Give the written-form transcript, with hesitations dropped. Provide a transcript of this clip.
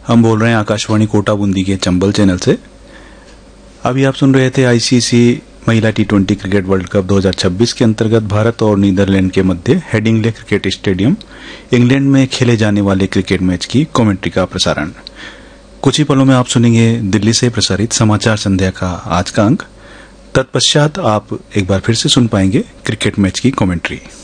हम बोल रहे हैं आकाशवाणी कोटा बूंदी के चंबल चैनल से। अभी आप सुन रहे थे आईसीसी महिला टी20 क्रिकेट वर्ल्ड कप 2026 के अंतर्गत भारत और नीदरलैंड के मध्य हेडिंग्ले क्रिकेट स्टेडियम इंग्लैंड में खेले जाने वाले क्रिकेट मैच की कमेंट्री का प्रसारण। कुछ ही पलों में आप सुनेंगे दिल्ली से प्रसारित समाचार संध्या का आज का अंक। तत्पश्चात आप एक बार फिर से सुन पाएंगे क्रिकेट मैच की कमेंट्री।